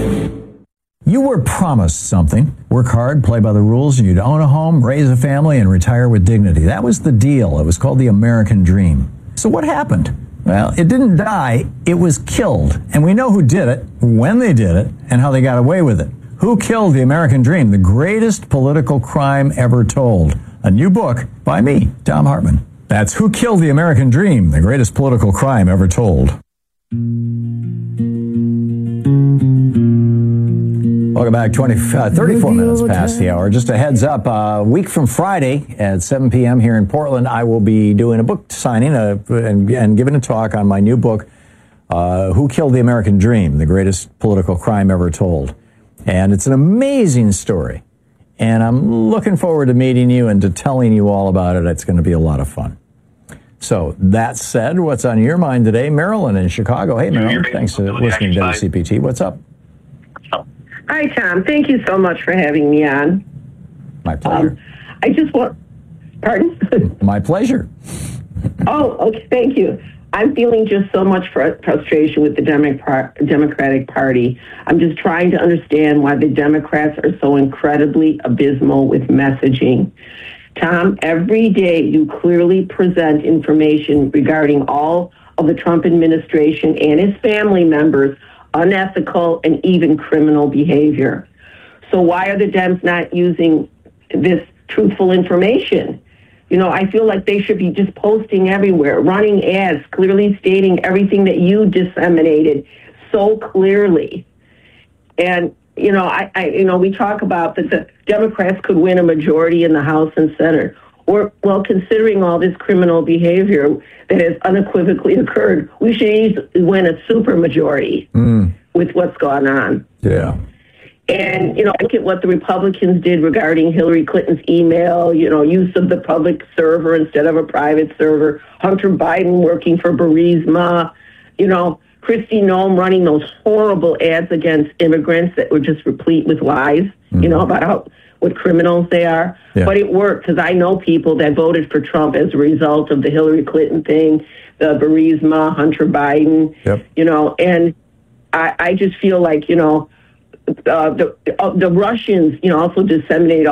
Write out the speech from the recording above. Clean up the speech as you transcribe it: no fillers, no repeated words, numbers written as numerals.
You were promised something. Work hard, play by the rules, and you'd own a home, raise a family, and retire with dignity. That was the deal. It was called the American Dream. So what happened? Well, it didn't die. It was killed. And we know who did it, when they did it, and how they got away with it. Who killed the American Dream? The greatest political crime ever told. A new book by me, Thom Hartmann. That's Who Killed the American Dream? The greatest political crime ever told. Welcome back. 34 minutes past the hour. Just a heads up, a week from Friday at 7 p.m. here in Portland, I will be doing a book signing and giving a talk on my new book, Who Killed the American Dream? The greatest political crime ever told. And it's an amazing story. And I'm looking forward to meeting you and to telling you all about it. It's going to be a lot of fun. So that said, what's on your mind today? Marilyn in Chicago. Hey, Marilyn, thanks for listening to WCPT. What's up? Hi, Tom. Thank you so much for having me on. My pleasure. I just want... Pardon? My pleasure. Oh, okay. Thank you. I'm feeling just so much frustration with the Democratic Party. I'm just trying to understand why the Democrats are so incredibly abysmal with messaging. Tom, every day you clearly present information regarding all of the Trump administration and his family members' unethical and even criminal behavior. So why are the Dems not using this truthful information? You know, I feel like they should be just posting everywhere, running ads, clearly stating everything that you disseminated so clearly. And, you know, we talk about that the Democrats could win a majority in the House and Senate. Or, well, considering all this criminal behavior that has unequivocally occurred, we should easily win a supermajority with what's gone on. Yeah. And, you know, look at what the Republicans did regarding Hillary Clinton's email, you know, use of the public server instead of a private server, Hunter Biden working for Burisma, you know, Kristi Noem running those horrible ads against immigrants that were just replete with lies, you know, about what criminals they are. Yeah. But it worked because I know people that voted for Trump as a result of the Hillary Clinton thing, the Burisma, Hunter Biden, you know, and I just feel like, you know, the Russians, you know, also disseminate